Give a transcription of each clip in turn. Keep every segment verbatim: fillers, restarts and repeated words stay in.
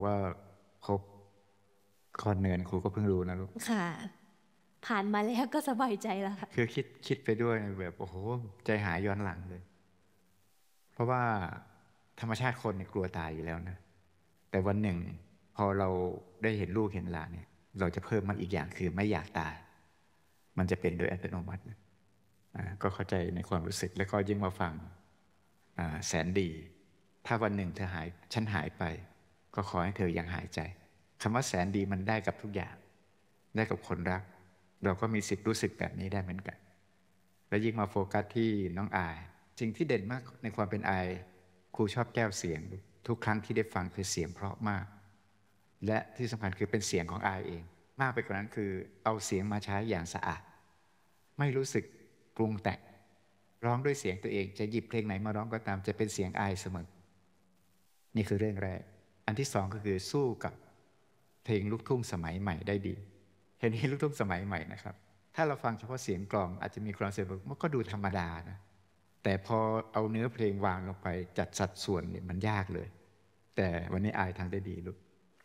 ว่าครบคอนเนินครูก็เพิ่งรู้นะลูกค่ะผ่านมาแล้วก็สบายใจแล้วค่ะคือคิดคิดไปด้วยแบบโอ้โหใจหายย้อนหลังเลยเพราะว่าธรรมชาติคนเนี่ยกลัวตายอยู่แล้วนะแต่วันหนึ่งพอเราได้เห็นลูกเห็นหลานเนี่ยเราจะเพิ่มมันอีกอย่างคือไม่อยากตายมันจะเป็นโดยอัตโนมัติอ่าก็เข้าใจในความรู้สึกแล้วก็ยิ่งมาฟังอ่าแสนดีถ้าวันหนึ่งเธอหายฉันหายไปก็ขอให้เธอยังหายใจคำว่าแสนดีมันได้กับทุกอย่างได้กับคนรักเราก็มีสิทธิ์รู้สึกแบบนี้ได้เหมือนกันแล้วยิ่งมาโฟกัสที่น้องอายสิ่งที่เด่นมากในความเป็นอายครูชอบแก้วเสียงทุกครั้งที่ได้ฟังคือเสียงเพราะมากและที่สำคัญคือเป็นเสียงของอายเองมากไปกว่านั้นคือเอาเสียงมาใช้อย่างสะอาดไม่รู้สึกปรุงแต่งร้องด้วยเสียงตัวเองจะหยิบเพลงไหนมาร้องก็ตามจะเป็นเสียงอายเสมอนี่คือเรื่องแรกอันที่สองก็คือสู้กับเพลงลูกทุ่งสมัยใหม่ได้ดีเห็นที่ลูกทุ่งสมัยใหม่นะครับถ้าเราฟังเฉพาะเสียงกลองอาจจะมีความเสียงมันก็ดูธรรมดานะแต่พอเอาเนื้อเพลงวางลงไปจัดสัดส่วนเนี่ยมันยากเลยแต่วันนี้อายทำได้ดีลูก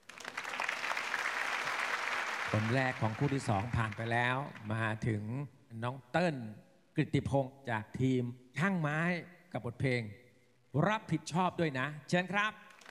คนแรกของคู่ที่สองผ่านไปแล้วมาถึงน้องเติ้ลกฤติพงศ์จากทีมช่างไม้กับบทเพลงรับผิดชอบด้วยนะเชิญครับ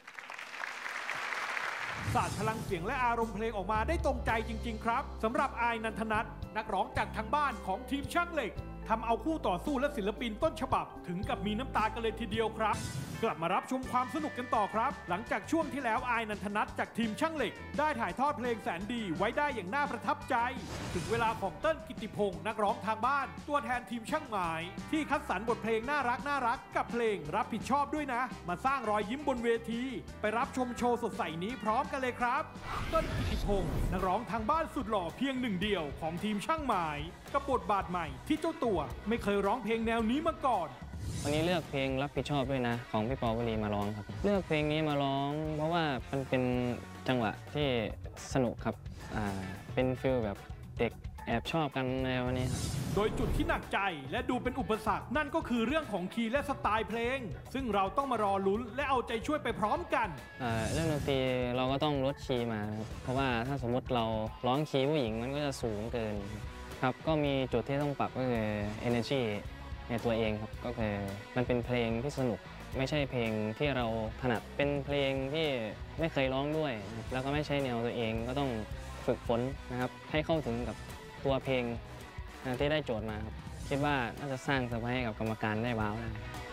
สาดพลังเสียงและอารมณ์เพลงออกมาได้ตรงใจจริงๆครับสำหรับอายนันทนัทนักร้องจากทางบ้านของทีมช่างเหล็กทำเอาคู่ต่อสู้และศิลปินต้นฉบับถึงกับมีน้ำตากันเลยทีเดียวครับกลับมารับชมความสนุกกันต่อครับหลังจากช่วงที่แล้วอายนันทนัทจากทีมช่างเหล็กได้ถ่ายทอดเพลงแสนดีไว้ได้อย่างน่าประทับใจถึงเวลาของเติ้ลกิติพงศ์นักร้องทางบ้านตัวแทนทีมช่างไม้ที่คัดสรรบทเพลงน่ารักน่ารักกับเพลงรับผิดชอบด้วยนะมาสร้างรอยยิ้มบนเวทีไปรับชมโชว์สดใสนี้พร้อมกันเลยครับเติ้ลกิติพงศ์นักร้องทางบ้านสุดหล่อเพียงหนึ่งเดียวของทีมช่างไม้กับบทบาทใหม่ที่เจ้าตัวไม่เคยร้องเพลงแนวนี้มาก่อนวันนี้เลือกเพลงรับผิดชอบด้วยนะของพี่ปอวลีมาร้องครับเลือกเพลงนี้มาร้องเพราะว่ามันเป็นจังหวะที่สนุกครับอ่าเป็นฟิลแบบเด็กแอบชอบกันในวันนี้ครับโดยจุดที่หนักใจและดูเป็นอุปสรรคนั่นก็คือเรื่องของคีย์และสไตล์เพลงซึ่งเราต้องมารอลุ้นและเอาใจช่วยไปพร้อมกันเรื่องดนตรีเราก็ต้องลดคีย์มาครับเพราะว่าถ้าสมมติเราร้องคีย์ผู้หญิงมันก็จะสูงเกินครับก็มีจุดที่ต้องปรับก็คือ energyในตัวเองครับก็คือมันเป็นเพลงที่สนุกไม่ใช่เพลงที่เราถนัดเป็นเพลงที่ไม่เคยร้องด้วยแล้วก็ไม่ใช่แนวตัวเองก็ต้องฝึกฝนนะครับให้เข้าถึงกับตัวเพลงที่ได้โจทย์มาครับคิดว่าน่าจะสร้างเซอร์ไพรส์ให้กับกรรมการได้ว้าวได้